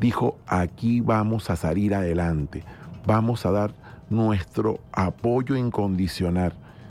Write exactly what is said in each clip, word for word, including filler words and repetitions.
dijo: aquí vamos a salir adelante, vamos a dar nuestro apoyo incondicional.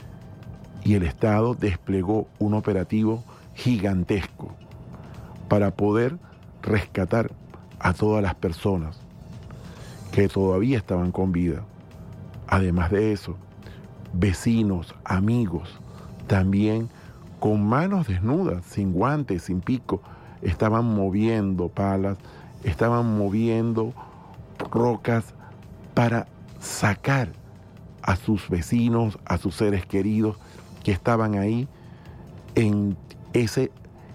Y el Estado desplegó un operativo gigantesco para poder rescatar a todas las personas que todavía estaban con vida. Además de eso, vecinos, amigos, también con manos desnudas, sin guantes, sin pico, estaban moviendo palas, estaban moviendo rocas para sacar a sus vecinos, a sus seres queridos que estaban ahí en ese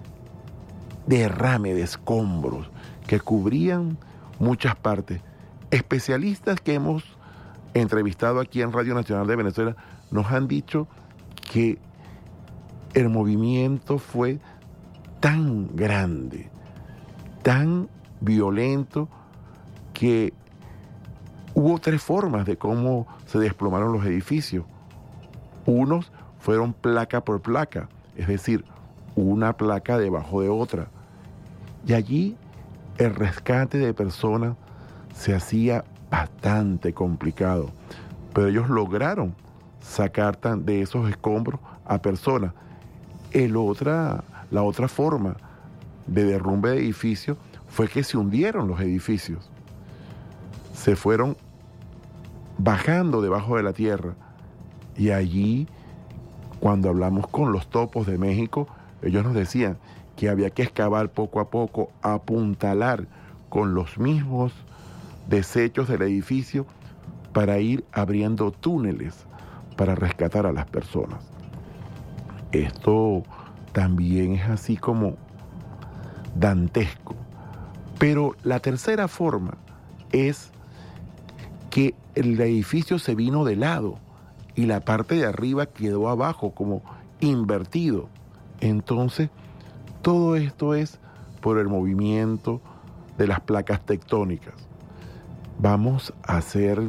derrame de escombros que cubrían muchas partes. Especialistas que hemos entrevistado aquí en Radio Nacional de Venezuela nos han dicho que el movimiento fue tan grande, tan violento, que hubo tres formas de cómo se desplomaron los edificios. Unos fueron placa por placa, es decir, una placa debajo de otra. Y allí el rescate de personas se hacía bastante complicado, pero ellos lograron sacar tan de esos escombros a personas. El otra, la otra forma de derrumbe de edificios fue que se hundieron los edificios, se fueron bajando debajo de la tierra, y allí, cuando hablamos con los topos de México, ellos nos decían que había que excavar poco a poco, apuntalar con los mismos desechos del edificio para ir abriendo túneles para rescatar a las personas. Esto también es así como dantesco. Pero la tercera forma es que el edificio se vino de lado y la parte de arriba quedó abajo, como invertido. Entonces, todo esto es por el movimiento de las placas tectónicas. Vamos a ser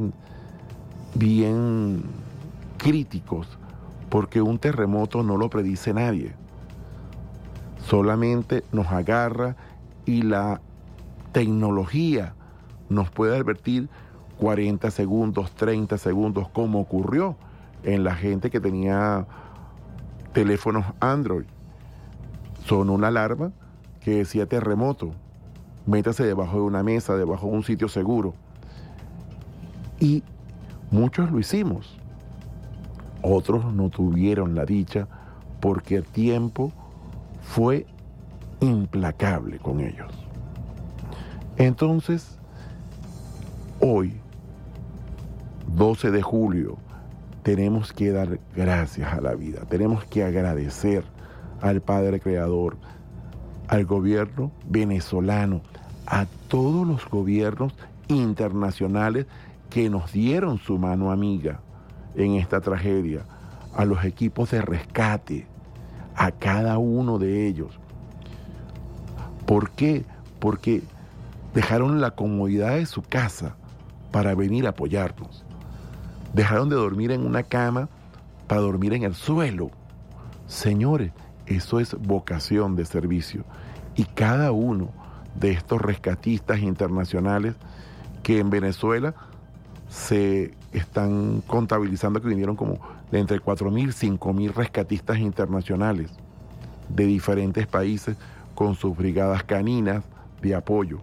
bien críticos, porque un terremoto no lo predice nadie. Solamente nos agarra y la tecnología nos puede advertir cuarenta segundos, treinta segundos, como ocurrió en la gente que tenía teléfonos Android. Sonó una alarma que decía terremoto, métase debajo de una mesa, debajo de un sitio seguro. Y muchos lo hicimos. Otros no tuvieron la dicha porque el tiempo fue implacable con ellos. Entonces, hoy, doce de julio, tenemos que dar gracias a la vida, tenemos que agradecer al Padre Creador, al gobierno venezolano, a todos los gobiernos internacionales que nos dieron su mano amiga en esta tragedia, a los equipos de rescate, a cada uno de ellos. ¿Por qué? Porque dejaron la comodidad de su casa para venir a apoyarnos. Dejaron de dormir en una cama para dormir en el suelo. Señores, eso es vocación de servicio. Y cada uno de estos rescatistas internacionales que en Venezuela se están contabilizando que vinieron como de entre cuatro mil, cinco mil rescatistas internacionales de diferentes países con sus brigadas caninas de apoyo.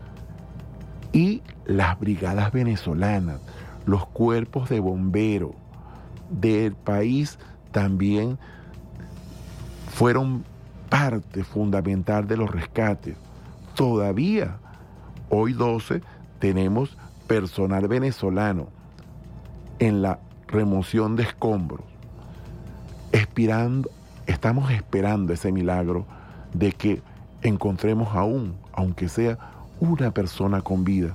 Y las brigadas venezolanas, los cuerpos de bomberos del país también fueron parte fundamental de los rescates. Todavía, hoy doce, tenemos personal venezolano en la remoción de escombros. Esperando, estamos esperando ese milagro de que encontremos aún, aunque sea una persona con vida.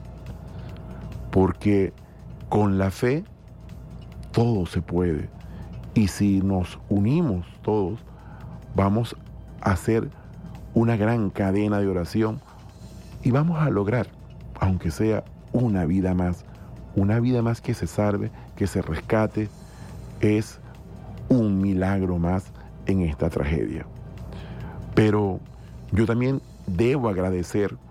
Porque con la fe todo se puede. Y si nos unimos todos, vamos a hacer una gran cadena de oración y vamos a lograr, aunque sea una vida más, una vida más que se salve, que se rescate, es un milagro más en esta tragedia. Pero yo también debo agradecer